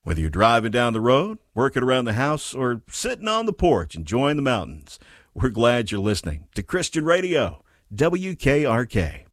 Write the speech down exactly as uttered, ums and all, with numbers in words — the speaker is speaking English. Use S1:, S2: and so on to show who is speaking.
S1: Whether you're driving down the road, working around the house, or sitting on the porch enjoying the mountains, we're glad you're listening to Christian Radio, W K R K.